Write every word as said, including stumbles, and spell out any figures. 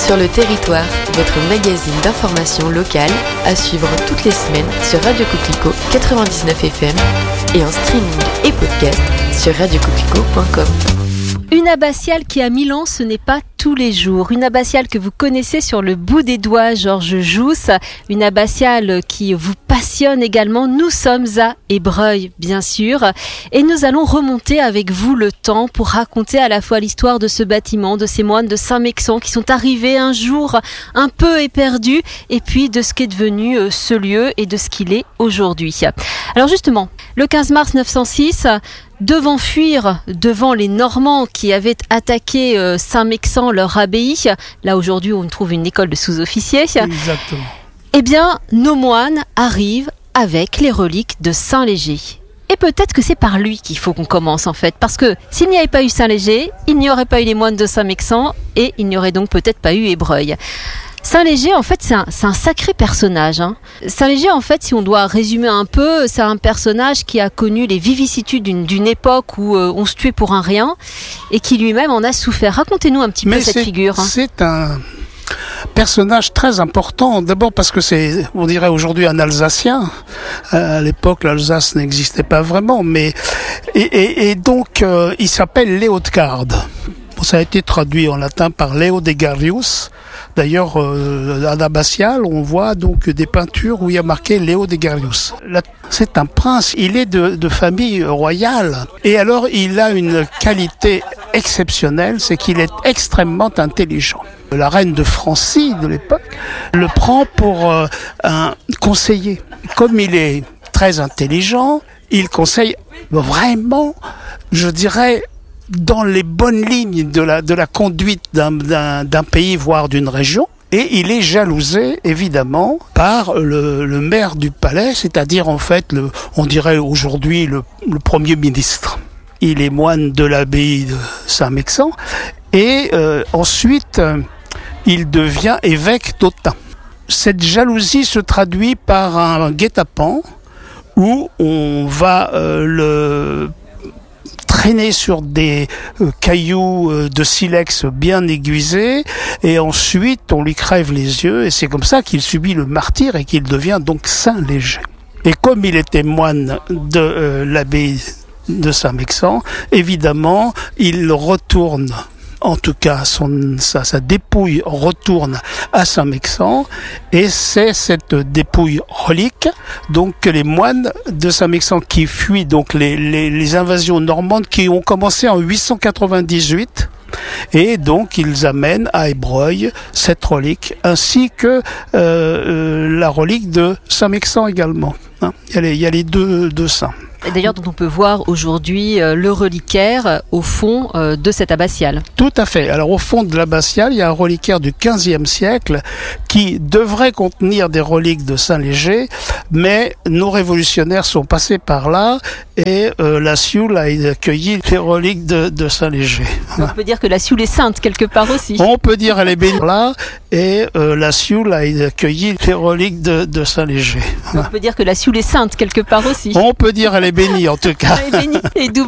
Sur le territoire, votre magazine d'information locale à suivre toutes les semaines sur Radio Coquelicot quatre-vingt-dix-neuf F M et en streaming et podcast sur radio coquelicot point com. Une abbatiale qui à Milan, ce n'est pas tous les jours. Une abbatiale que vous connaissez sur le bout des doigts, Georges Jousse. Une abbatiale qui vous passionne également. Nous sommes à Ébreuil, bien sûr. Et nous allons remonter avec vous le temps pour raconter à la fois l'histoire de ce bâtiment, de ces moines de Saint-Mexant qui sont arrivés un jour un peu éperdus, et puis de ce qu'est devenu ce lieu et de ce qu'il est aujourd'hui. Alors justement, le quinze mars neuf cent six... devant fuir devant les Normands qui avaient attaqué euh, Saint-Mexant, leur abbaye, là aujourd'hui on trouve une école de sous-officiers. Exactement. Eh bien, nos moines arrivent avec les reliques de Saint-Léger. Et peut-être que c'est par lui qu'il faut qu'on commence en fait, parce que s'il n'y avait pas eu Saint-Léger, il n'y aurait pas eu les moines de Saint-Mexant et il n'y aurait donc peut-être pas eu Ébreuil. Saint-Léger, en fait, c'est un, c'est un sacré personnage. Hein. Saint-Léger, en fait, si on doit résumer un peu, c'est un personnage qui a connu les vicissitudes d'une, d'une époque où euh, on se tuait pour un rien et qui lui-même en a souffert. Racontez-nous un petit Mais peu cette figure. Hein. C'est un personnage très important, d'abord parce que c'est, on dirait aujourd'hui, un Alsacien. À l'époque, l'Alsace n'existait pas vraiment, mais et, et, et donc euh, il s'appelle Léotgarde. Ça a été traduit en latin par Léo de Garius. D'ailleurs, euh, à l'abbatiale, on voit donc des peintures où il y a marqué Léo de Garius. Là, c'est un prince, il est de, de famille royale. Et alors, il a une qualité exceptionnelle, c'est qu'il est extrêmement intelligent. La reine de Francie de l'époque le prend pour euh, un conseiller. Comme il est très intelligent, il conseille vraiment, je dirais, dans les bonnes lignes de la, de la conduite d'un, d'un, d'un pays, voire d'une région. Et il est jalousé, évidemment, par le, le maire du palais, c'est-à-dire, en fait, le, on dirait aujourd'hui le, le premier ministre. Il est moine de l'abbaye de Saint-Mexant, et euh, ensuite, euh, il devient évêque d'Autun. Cette jalousie se traduit par un guet-apens, où on va euh, le traîner sur des euh, cailloux euh, de silex bien aiguisés, et ensuite on lui crève les yeux, et c'est comme ça qu'il subit le martyre et qu'il devient donc Saint-Léger. Et comme il était moine de euh, l'abbaye de Saint-Mexant, évidemment il retourne, en tout cas son, sa, sa dépouille retourne à Saint-Mexant, et c'est cette dépouille relique donc que les moines de Saint-Mexant qui fuient donc les, les, les invasions normandes qui ont commencé en huit cent quatre-vingt-dix-huit, et donc ils amènent à Ébreuil cette relique, ainsi que euh, euh, la relique de Saint-Mexant également. Hein. Il y a les, il y a les deux, deux saints. Et d'ailleurs, dont on peut voir aujourd'hui euh, le reliquaire euh, au fond euh, de cette abbatiale. Tout à fait. Alors au fond de l'abbatiale, il y a un reliquaire du quinzième siècle qui devrait contenir des reliques de Saint-Léger, mais nos révolutionnaires sont passés par là et euh, la Sioule a accueilli les reliques de, de Saint-Léger. On peut dire que la Sioule est sainte quelque part aussi. On peut dire elle est bénie là, et euh, la Sioule a accueilli les reliques de, de Saint-Léger. On peut dire que la Sioule est sainte quelque part aussi. On peut dire elle est bénie en tout cas. Elle est bénie et double.